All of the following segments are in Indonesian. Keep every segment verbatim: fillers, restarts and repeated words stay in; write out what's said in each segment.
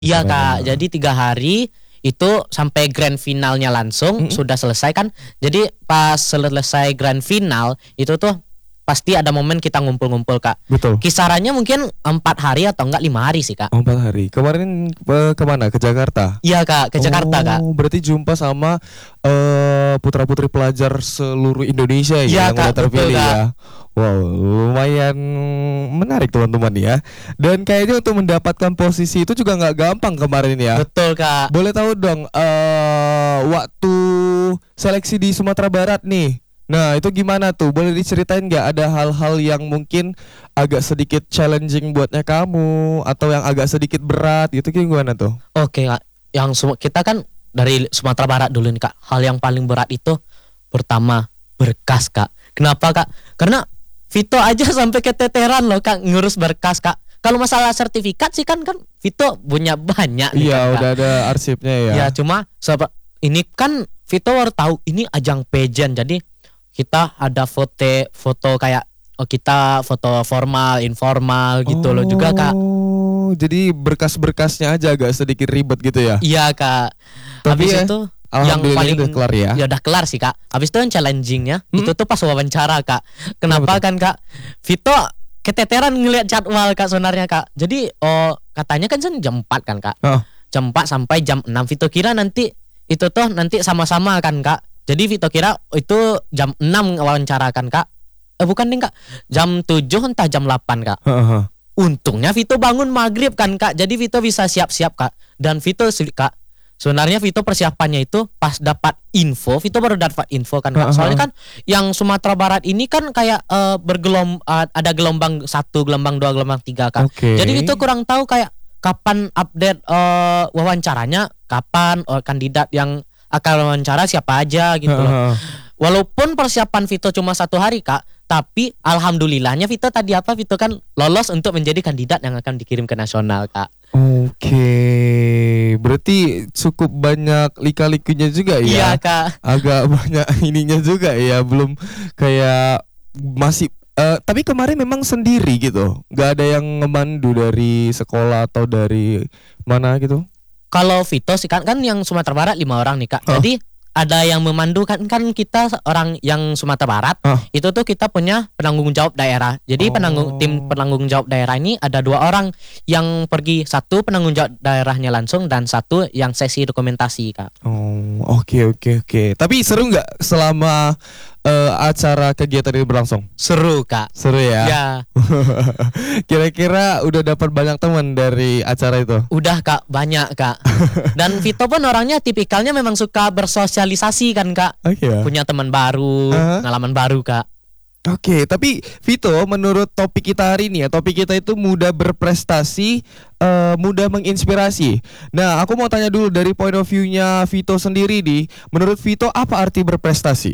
Iya Kak, jadi tiga hari itu sampai grand finalnya langsung mm-hmm. sudah selesai kan. Jadi pas selesai grand final itu tuh pasti ada momen kita ngumpul-ngumpul Kak. Betul. Kisarannya mungkin empat hari atau enggak lima hari sih Kak. Oh, empat hari. Kemarin ke kemana? Ke Jakarta? Iya Kak, ke Jakarta oh, Kak. Berarti jumpa sama uh, putra-putri pelajar seluruh Indonesia ya, ya yang Kak, udah terpilih betul, ya. Kak. Wow, lumayan menarik teman-teman ya. Dan kayaknya untuk mendapatkan posisi itu juga nggak gampang kemarin ya. Betul Kak. Boleh tahu dong uh, waktu seleksi di Sumatera Barat nih. Nah itu gimana tuh? Boleh diceritain nggak ada hal-hal yang mungkin agak sedikit challenging buatnya kamu atau yang agak sedikit berat gitu gimana tuh? Oke Kak, yang kita kan dari Sumatera Barat dulu nih Kak. Hal yang paling berat itu pertama berkas Kak. Kenapa Kak? Karena Vito aja sampai keteteran loh Kak ngurus berkas Kak. Kalau masalah sertifikat sih kan kan Vito punya banyak. Iya kan, udah ada arsipnya ya. Ya cuma sebab ini kan Vito baru tahu ini ajang pageant jadi kita ada foto foto kayak oh kita foto formal informal gitu oh, loh juga Kak. Jadi berkas-berkasnya aja agak sedikit ribet gitu ya. Iya Kak. Tapi habis ya, itu yang paling udah kelar ya. Ya udah kelar sih Kak. Habis itu yang challengingnya hmm? itu tuh pas wawancara Kak. Kenapa Kenapa kan Kak? Vito keteteran ngelihat jadwal Kak sebenarnya Kak. Jadi oh katanya kan jam empat kan Kak. Oh. Jam empat sampai jam enam. Vito kira nanti itu tuh nanti sama-sama kan Kak. Jadi Vito kira itu jam enam wawancara kan Kak. Eh bukan nih Kak. Jam tujuh entah jam delapan Kak. Uh-huh. Untungnya Vito bangun maghrib kan Kak. Jadi Vito bisa siap-siap Kak. Dan Vito Kak sebenarnya Vito persiapannya itu pas dapat info, Vito baru dapat info kan Kak. Soalnya kan yang Sumatera Barat ini kan kayak uh, bergelom uh, ada gelombang satu, gelombang dua, gelombang tiga Kak. Okay. Jadi Vito kurang tahu kayak kapan update uh, wawancaranya, kapan uh, kandidat yang akan wawancara siapa aja gitu loh. Walaupun persiapan Vito cuma satu hari Kak, tapi alhamdulillahnya Vito tadi apa Vito kan lolos untuk menjadi kandidat yang akan dikirim ke nasional Kak. Oke, okay. Berarti cukup banyak lika-likunya juga ya. Iya Kak. Agak banyak ininya juga ya, belum kayak masih. Uh, tapi kemarin memang sendiri gitu, nggak ada yang ngemandu dari sekolah atau dari mana gitu. Kalau Vito sih kan kan yang Sumatera Barat lima orang nih Kak. Huh? Jadi ada yang memandu kan kan kita orang yang Sumatera Barat huh? itu tuh kita punya penanggung jawab daerah. Jadi oh. penanggung tim penanggung jawab daerah ini ada dua orang yang pergi, satu penanggung jawab daerahnya langsung dan satu yang sesi dokumentasi Kak. Oh oke okay, oke okay, oke. Okay. Tapi seru nggak selama uh, acara kegiatan ini berlangsung? Seru Kak. Seru ya. Ya. Kira-kira udah dapat banyak teman dari acara itu? Udah Kak, banyak Kak. Dan Vito pun orangnya tipikalnya memang suka bersosialisasi kan Kak. Okay. Punya teman baru, uh-huh. pengalaman baru Kak. Oke, okay, tapi Vito, menurut topik kita hari ini ya, topik kita itu mudah berprestasi, uh, mudah menginspirasi. Nah, aku mau tanya dulu dari point of view-nya Vito sendiri nih, menurut Vito apa arti berprestasi?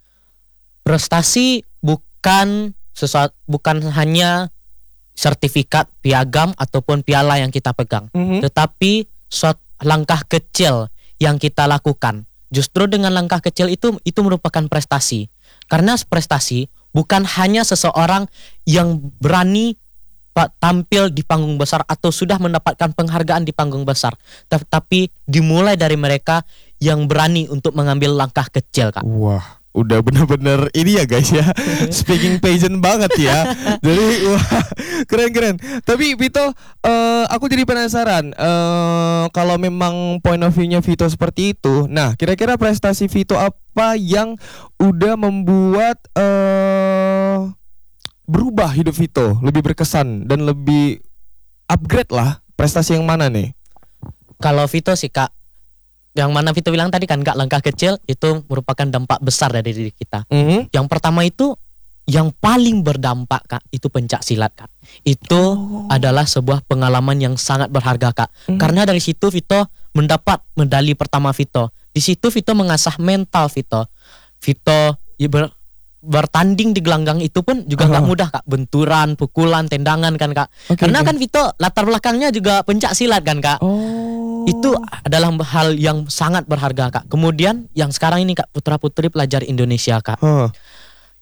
Prestasi bukan sesuatu, bukan hanya sertifikat, piagam ataupun piala yang kita pegang, mm-hmm. tetapi suatu langkah kecil yang kita lakukan. Justru dengan langkah kecil itu itu merupakan prestasi. Karena prestasi bukan hanya seseorang yang berani tampil di panggung besar atau sudah mendapatkan penghargaan di panggung besar, tetapi dimulai dari mereka yang berani untuk mengambil langkah kecil Kak. Wah. Udah bener-bener ini ya guys ya, speaking pageant banget ya. Jadi wah keren-keren. Tapi Vito, uh, aku jadi penasaran uh, kalau memang point of view-nya Vito seperti itu. Nah kira-kira prestasi Vito apa yang udah membuat uh, berubah hidup Vito, lebih berkesan dan lebih upgrade lah? Prestasi yang mana nih? Kalau Vito sih Kak, yang mana Vito bilang tadi kan Kak, langkah kecil itu merupakan dampak besar dari diri kita. Mm-hmm. Yang pertama itu yang paling berdampak Kak, itu pencak silat Kak. Itu oh. adalah sebuah pengalaman yang sangat berharga Kak. Mm-hmm. Karena dari situ Vito mendapat medali pertama Vito. Di situ Vito mengasah mental Vito. Vito ber, bertanding di gelanggang itu pun juga nggak uh-huh. mudah Kak. Benturan, pukulan, tendangan kan Kak. Okay, Karena okay. kan Vito latar belakangnya juga pencak silat kan Kak. Oh. Itu adalah hal yang sangat berharga Kak. Kemudian yang sekarang ini Kak, putra-putri pelajar Indonesia Kak. Huh.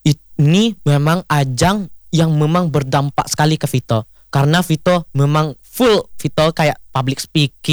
Ini memang ajang yang memang berdampak sekali ke Vito. Karena Vito memang full Vito kayak public speaking